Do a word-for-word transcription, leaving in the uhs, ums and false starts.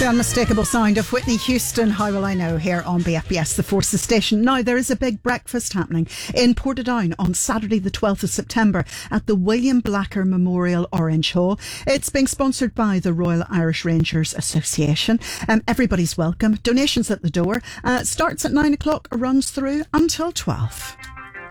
The unmistakable sound of Whitney Houston, How Will I Know, here on B F B S, the Forces Station. Now, there is a big breakfast happening in Portadown on Saturday the twelfth of September at the William Blacker Memorial Orange Hall. It's being sponsored by the Royal Irish Rangers Association. Um, everybody's welcome. Donations at the door. Uh, starts at nine o'clock, runs through until twelve.